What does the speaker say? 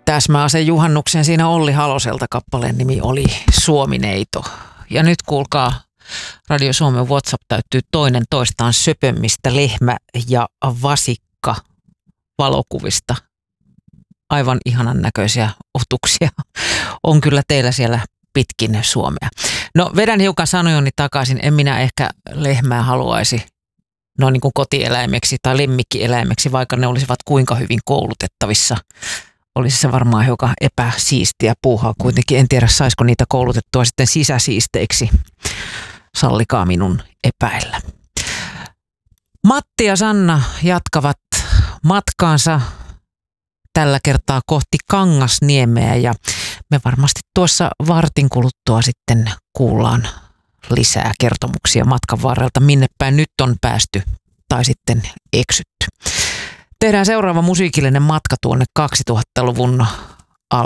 Täsmäase juhannuksen siinä Olli Haloselta kappaleen nimi oli Suomineito. Ja nyt kuulkaa, Radio Suomen WhatsApp täyttyy toinen toistaan söpömmistä lehmä- ja vasikka valokuvista. Aivan ihanan näköisiä otuksia on kyllä teillä siellä pitkin Suomea. No vedän hiukan sanojoni takaisin. En minä ehkä lehmää haluaisi niin kuin kotieläimeksi tai lemmikkieläimeksi, vaikka ne olisivat kuinka hyvin koulutettavissa. Olisi se varmaan hiukan epäsiistiä puuhaa kuitenkin. En tiedä, saisiko niitä koulutettua sitten sisäsiisteiksi. Sallikaa minun epäillä. Matti ja Sanna jatkavat matkaansa tällä kertaa kohti Kangasniemeä ja me varmasti tuossa vartin kuluttua sitten kuullaan lisää kertomuksia matkan varrelta, minne päin nyt on päästy tai sitten eksytty. Tehdään seuraava musiikillinen matka tuonne 2000-luvun